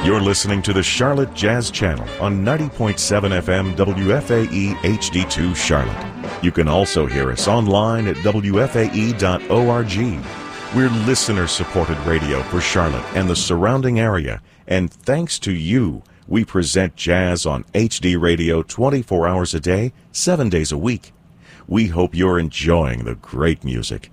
You're listening to the Charlotte Jazz Channel on 90.7 FM WFAE HD2 Charlotte. You can also hear us online at WFAE.org. We're listener-supported radio for Charlotte and the surrounding area. And thanks to you, we present jazz on HD radio 24 hours a day, 7 days a week. We hope you're enjoying the great music.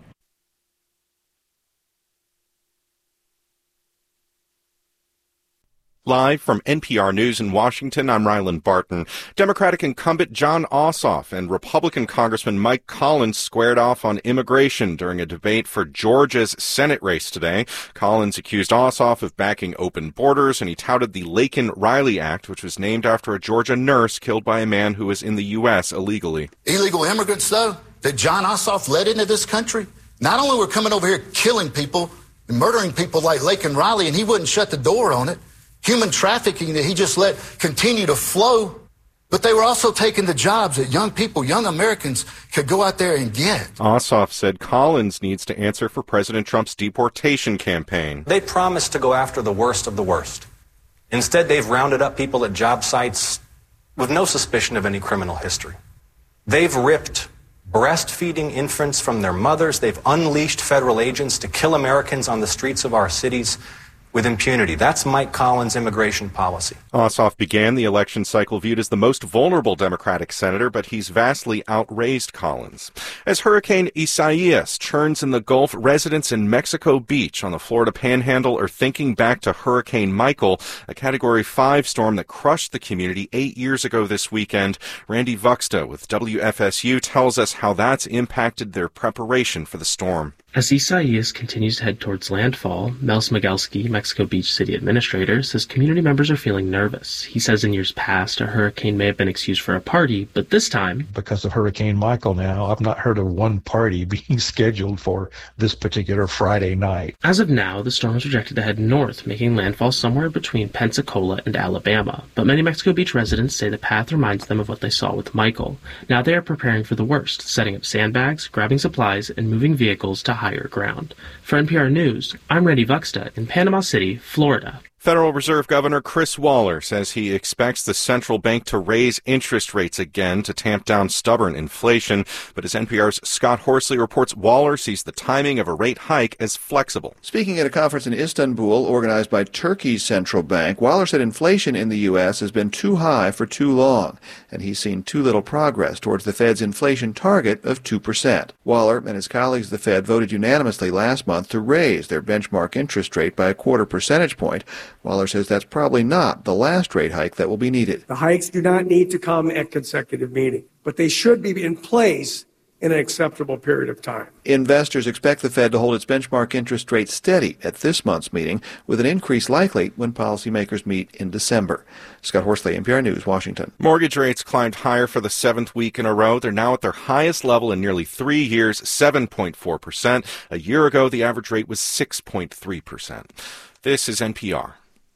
Live from NPR News in Washington, I'm Ryland Barton. Democratic incumbent Jon Ossoff and Republican Congressman Mike Collins squared off on immigration during a debate for Georgia's Senate race today. Collins accused Ossoff of backing open borders, and he touted the Laken-Riley Act, which was named after a Georgia nurse killed by a man who was in the U.S. illegally. Illegal immigrants, though, that Jon Ossoff led into this country, not only were coming over here killing people and murdering people like Laken-Riley, and he wouldn't shut the door on it, human trafficking that he just let continue to flow, but they were also taking the jobs that young people, young Americans, could go out there and get. Ossoff said Collins needs to answer for President Trump's deportation campaign. They promised to go after the worst of the worst. Instead, they've rounded up people at job sites with no suspicion of any criminal history. They've ripped breastfeeding infants from their mothers. They've unleashed federal agents to kill Americans on the streets of our cities with impunity. That's Mike Collins' immigration policy. Ossoff began the election cycle viewed as the most vulnerable Democratic senator, but he's vastly outraised Collins. As Hurricane Isaias churns in the Gulf, residents in Mexico Beach on the Florida Panhandle are thinking back to Hurricane Michael, a Category 5 storm that crushed the community 8 years ago this weekend. Randy Vuxta with WFSU tells us how that's impacted their preparation for the storm. As Isaias continues to head towards landfall, Mel Smigelski, Mexico Beach City Administrator, says community members are feeling nervous. He says in years past, a hurricane may have been excused for a party, but this time, because of Hurricane Michael now, I've not heard of one party being scheduled for this particular Friday night. As of now, the storm is projected to head north, making landfall somewhere between Pensacola and Alabama. But many Mexico Beach residents say the path reminds them of what they saw with Michael. Now they are preparing for the worst, setting up sandbags, grabbing supplies, and moving vehicles to higher ground. For NPR News, I'm Randy Vuxta in Panama City, Florida. Federal Reserve Governor Chris Waller says he expects the central bank to raise interest rates again to tamp down stubborn inflation. But as NPR's Scott Horsley reports, Waller sees the timing of a rate hike as flexible. Speaking at a conference in Istanbul organized by Turkey's central bank, Waller said inflation in the U.S. has been too high for too long, and he's seen too little progress towards the Fed's inflation target of 2%. Waller and his colleagues at the Fed voted unanimously last month to raise their benchmark interest rate by a 0.25 percentage point. Waller says that's probably not the last rate hike that will be needed. The hikes do not need to come at consecutive meetings, but they should be in place in an acceptable period of time. Investors expect the Fed to hold its benchmark interest rate steady at this month's meeting, with an increase likely when policymakers meet in December. Scott Horsley, NPR News, Washington. Mortgage rates climbed higher for the seventh week in a row. They're now at their highest level in nearly 3 years, 7.4%. A year ago, the average rate was 6.3%. This is NPR.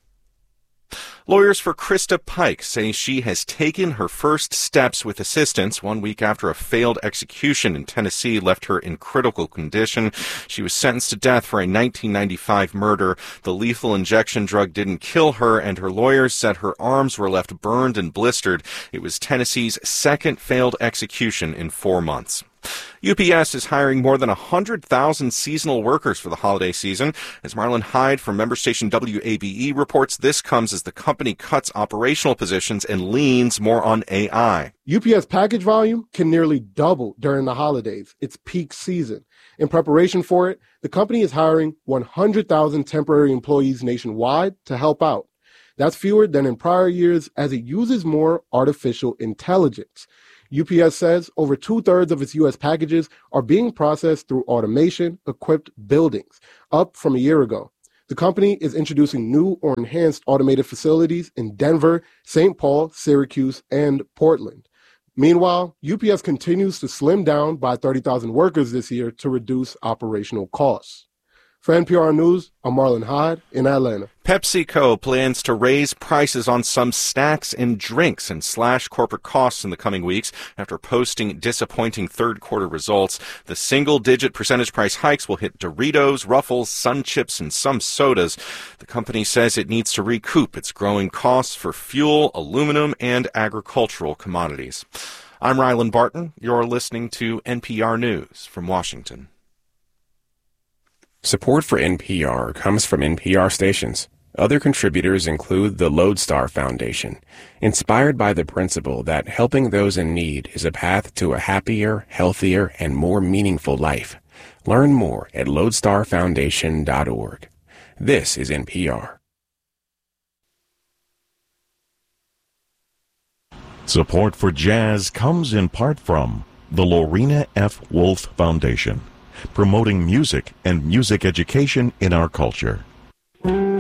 Lawyers for Krista Pike say she has taken her first steps with assistance 1 week after a failed execution in Tennessee left her in critical condition. She was sentenced to death for a 1995 murder. The lethal injection drug didn't kill her, and her lawyers said her arms were left burned and blistered. It was Tennessee's second failed execution in 4 months. UPS is hiring more than 100,000 seasonal workers for the holiday season. As Marlon Hyde from member station WABE reports, this comes as the company cuts operational positions and leans more on AI. UPS package volume can nearly double during the holidays. It's peak season. In preparation for it, the company is hiring 100,000 temporary employees nationwide to help out. That's fewer than in prior years as it uses more artificial intelligence. UPS says over 2/3 of its U.S. packages are being processed through automation-equipped buildings, up from a year ago. The company is introducing new or enhanced automated facilities in Denver, St. Paul, Syracuse, and Portland. Meanwhile, UPS continues to slim down by 30,000 workers this year to reduce operational costs. For NPR News, I'm Marlon Hyde in Atlanta. PepsiCo plans to raise prices on some snacks and drinks and slash corporate costs in the coming weeks after posting disappointing third-quarter results. The single-digit percentage price hikes will hit Doritos, Ruffles, Sun Chips, and some sodas. The company says it needs to recoup its growing costs for fuel, aluminum, and agricultural commodities. I'm Rylan Barton. You're listening to NPR News from Washington. Support for NPR comes from NPR stations. Other contributors include the Lodestar Foundation, inspired by the principle that helping those in need is a path to a happier, healthier, and more meaningful life. Learn more at lodestarfoundation.org. This is NPR. Support for jazz comes in part from the Lorena F. Wolf Foundation, promoting music and music education in our culture.